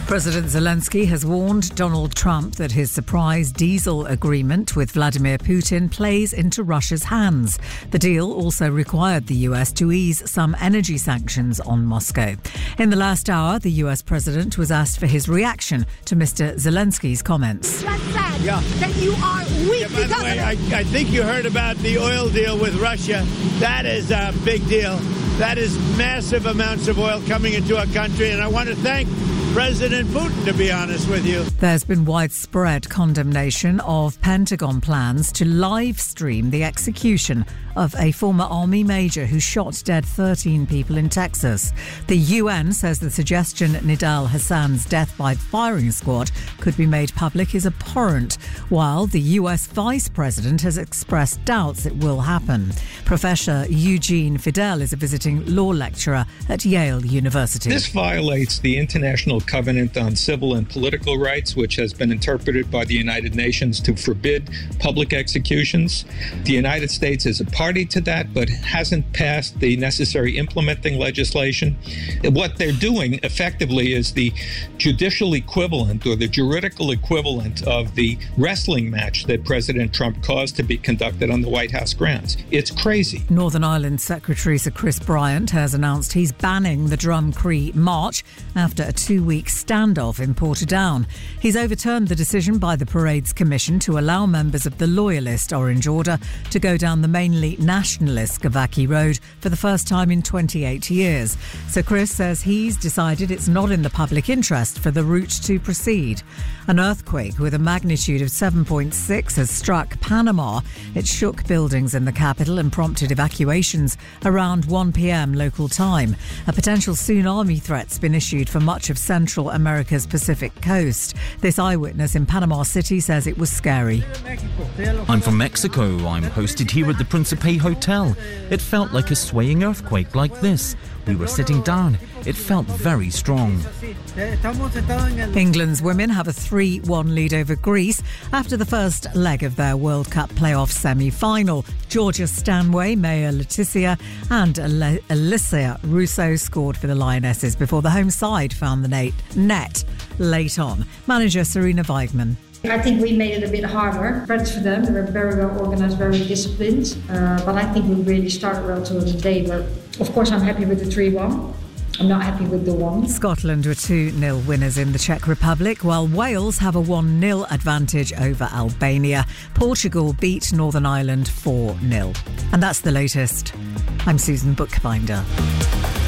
President Zelensky has warned Donald Trump that his surprise diesel agreement with Vladimir Putin plays into Russia's hands. The deal also required the US to ease some energy sanctions on Moscow. In the last hour, the US president was asked for his reaction to Mr. Zelensky's comments. That you are weak. By the way, I think you heard about the oil deal with Russia. That is a big deal. That is massive amounts of oil coming into our country, and I want to thank President Putin, to be honest with you. There's been widespread condemnation of Pentagon plans to live stream the execution of a former army major who shot dead 13 people in Texas. The UN says the suggestion Nidal Hassan's death by firing squad could be made public is abhorrent, while the US Vice President has expressed doubts it will happen. Professor Eugene Fidel is a visiting law lecturer at Yale University. This violates the International Covenant on Civil and Political Rights, which has been interpreted by the United Nations to forbid public executions. The United States is a party to that, but hasn't passed the necessary implementing legislation. What they're doing effectively is the judicial equivalent or the juridical equivalent of the wrestling match that President Trump caused to be conducted on the White House grounds. It's crazy. Northern Ireland Secretary Sir Chris Bryant has announced he's banning the Drumcree March after a 2-week standoff in Portadown. He's overturned the decision by the Parade's Commission to allow members of the Loyalist Orange Order to go down the mainly nationalist Gavaki Road for the first time in 28 years. Sir Chris says he's decided it's not in the public interest for the route to proceed. An earthquake with a magnitude of 7.6 has struck Panama. It shook buildings in the capital and prompted evacuations around 1 p.m. local time. A potential tsunami threat's been issued for much of Central America's Pacific coast. This eyewitness in Panama City says it was scary. I'm from Mexico. I'm hosted here at the Principe Hotel. It felt like a swaying earthquake like this. We were sitting down. It felt very strong. England's women have a 3-1 lead over Greece after the first leg of their World Cup playoff semi-final. Georgia Stanway, Maya Letizia and Alicia Russo scored for the Lionesses before the home side found the net late on. Manager Serena Weigman. I think we made it a bit harder. Credits for them. They were very well organised, very disciplined. But I think we really started well to the day. But of course, I'm happy with the 3-1. I'm not happy with the 1. Scotland were 2-0 winners in the Czech Republic, while Wales have a 1-0 advantage over Albania. Portugal beat Northern Ireland 4-0. And that's the latest. I'm Susan Bookbinder.